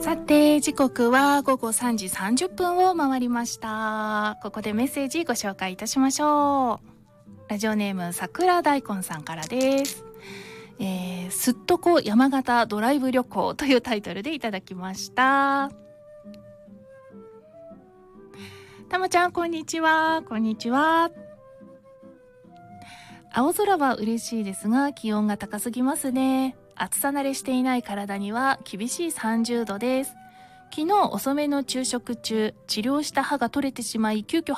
さて時刻は午後3時30分を回りました。ここでメッセージご紹介いたしましょう。ラジオネーム桜大根さんからです。すっとこ山形ドライブ旅行というタイトルでいただきました。たまちゃんこんにちは。こんにちは。青空は嬉しいですが気温が高すぎますね。暑さ慣れしていない体には厳しい30度です。昨日遅めの昼食中治療した歯が取れてしまい急遽